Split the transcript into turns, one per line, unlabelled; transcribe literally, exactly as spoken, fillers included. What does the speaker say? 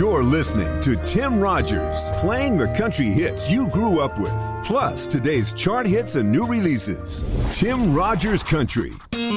You're listening to Tim Rogers, playing the country hits you grew up with, plus today's chart hits and new releases. Tim Rogers Country.